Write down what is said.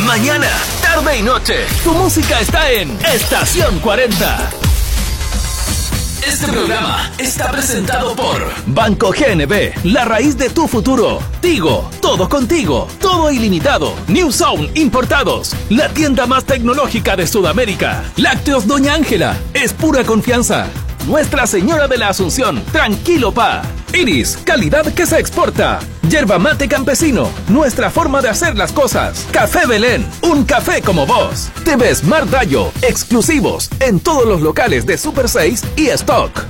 Mañana, tarde y noche, tu música está en Estación 40. Este programa está presentado por Banco GNB, la raíz de tu futuro. Tigo, todo contigo, todo ilimitado. New Zone Importados, la tienda más tecnológica de Sudamérica. Lácteos Doña Ángela, es pura confianza. Nuestra Señora de la Asunción, tranquilo pa. Iris, calidad que se exporta. Yerba mate campesino, nuestra forma de hacer las cosas. Café Belén, un café como vos. TV Smart Dayo, exclusivos en todos los locales de Super 6 y Stock.